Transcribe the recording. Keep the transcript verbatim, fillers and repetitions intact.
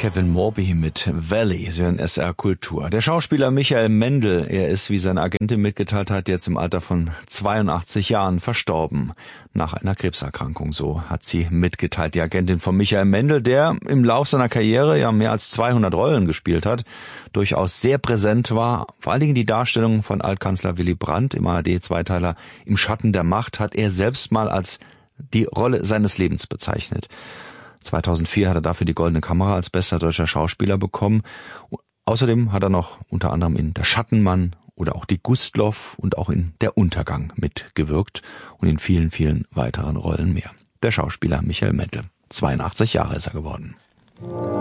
Kevin Morby mit Valley, Sie hören S R Kultur. Der Schauspieler Michael Mendl, er ist, wie seine Agentin mitgeteilt hat, jetzt im Alter von zweiundachtzig Jahren verstorben. Nach einer Krebserkrankung, so hat sie mitgeteilt, die Agentin von Michael Mendl, der im Lauf seiner Karriere ja mehr als zweihundert Rollen gespielt hat, durchaus sehr präsent war. Vor allen Dingen die Darstellung von Altkanzler Willy Brandt im A R D-Zweiteiler Im Schatten der Macht hat er selbst mal als die Rolle seines Lebens bezeichnet. zweitausendvier hat er dafür die Goldene Kamera als bester deutscher Schauspieler bekommen. Außerdem hat er noch unter anderem in Der Schattenmann oder auch Die Gustloff und auch in Der Untergang mitgewirkt und in vielen, vielen weiteren Rollen mehr. Der Schauspieler Michael Mendl. zweiundachtzig Jahre ist er geworden.